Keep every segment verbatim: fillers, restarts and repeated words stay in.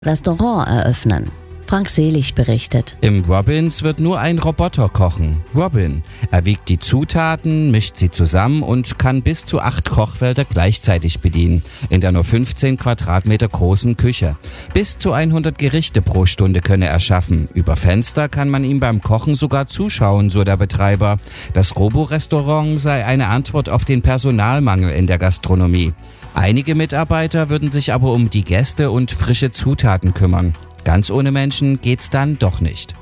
Restaurant eröffnen. Frank Selig berichtet. Im Robins wird nur ein Roboter kochen. Robin. Er wiegt die Zutaten, mischt sie zusammen und kann bis zu acht Kochfelder gleichzeitig bedienen. In der nur fünfzehn Quadratmeter großen Küche. Bis zu hundert Gerichte pro Stunde könne er schaffen. Über Fenster kann man ihm beim Kochen sogar zuschauen, so der Betreiber. Das Robo-Restaurant sei eine Antwort auf den Personalmangel in der Gastronomie. Einige Mitarbeiter würden sich aber um die Gäste und frische Zutaten kümmern. Ganz ohne Menschen geht's dann doch nicht.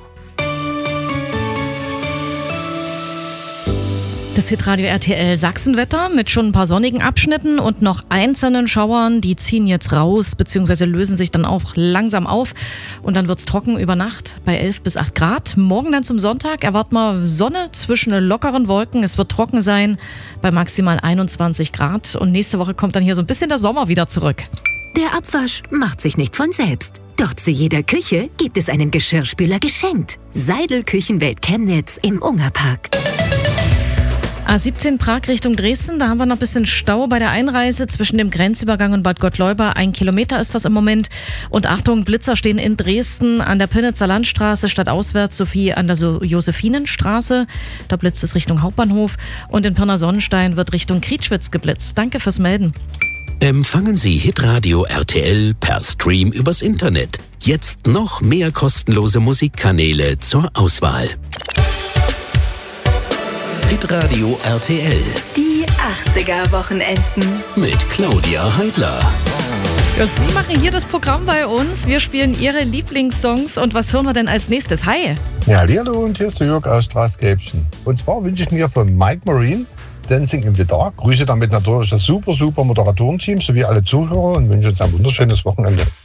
Das Hitradio R T L Sachsenwetter mit schon ein paar sonnigen Abschnitten und noch einzelnen Schauern. Die ziehen jetzt raus bzw. lösen sich dann auch langsam auf. Und dann wird's trocken über Nacht bei elf bis acht Grad. Morgen dann zum Sonntag erwarten wir Sonne zwischen lockeren Wolken. Es wird trocken sein bei maximal einundzwanzig Grad. Und nächste Woche kommt dann hier so ein bisschen der Sommer wieder zurück. Der Abwasch macht sich nicht von selbst. Doch zu jeder Küche gibt es einen Geschirrspüler geschenkt. Seidel Küchenwelt Chemnitz im Ungerpark. A siebzehn Prag Richtung Dresden, da haben wir noch ein bisschen Stau bei der Einreise zwischen dem Grenzübergang und Bad Gottleuba. Ein Kilometer ist das im Moment. Und Achtung, Blitzer stehen in Dresden an der Pinnitzer Landstraße stadtauswärts sowie an der Josephinenstraße. Da blitzt es Richtung Hauptbahnhof. Und in Pirna-Sonnenstein wird Richtung Krietschwitz geblitzt. Danke fürs Melden. Empfangen Sie Hitradio R T L per Stream übers Internet. Jetzt noch mehr kostenlose Musikkanäle zur Auswahl. Hitradio R T L. Die achtziger-Wochenenden. Mit Claudia Heidler. Ja, Sie machen hier das Programm bei uns. Wir spielen Ihre Lieblingssongs. Und was hören wir denn als nächstes? Hi. Ja, hallo und hier ist der Jörg aus Straßgräbchen. Und zwar wünsche ich mir von Mike Marine Dancing in the Dark. Grüße damit natürlich das super, super Moderatorenteam sowie alle Zuhörer und wünsche uns ein wunderschönes Wochenende.